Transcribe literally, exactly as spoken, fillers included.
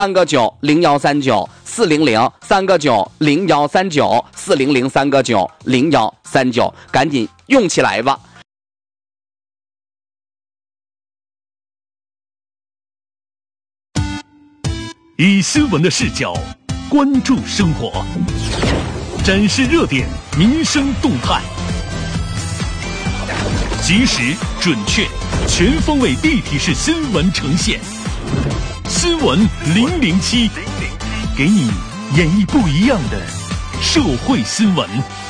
三个九零幺三九四零零，三个九零幺三九四零零，三个九零幺三九，赶紧用起来吧。 以新闻的视角关注生活，展示热点民生动态，及时、准确、全方位立体式新闻呈现。新闻零零七，给你演绎不一样的社会新闻。